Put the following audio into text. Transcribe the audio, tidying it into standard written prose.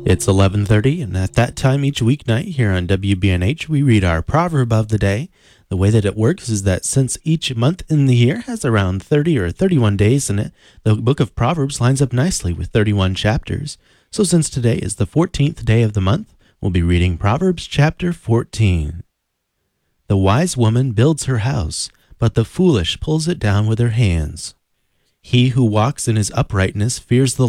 It's 11:30, and at that time each weeknight here on WBNH, we read our proverb of the day. The way that it works is that since each month in the year has around 30 or 31 days in it, the book of Proverbs lines up nicely with 31 chapters. So since today is the 14th day of the month, we'll be reading Proverbs chapter 14. The wise woman builds her house, but the foolish pulls it down with her hands. He who walks in his uprightness fears the